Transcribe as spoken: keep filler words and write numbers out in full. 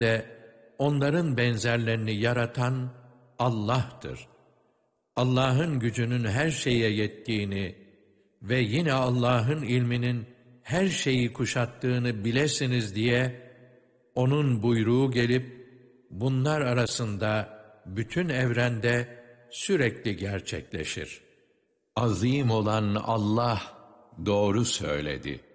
de onların benzerlerini yaratan Allah'tır. Allah'ın gücünün her şeye yettiğini ve yine Allah'ın ilminin her şeyi kuşattığını bilesiniz diye onun buyruğu gelip bunlar arasında bütün evrende sürekli gerçekleşir. Azim olan Allah doğru söyledi.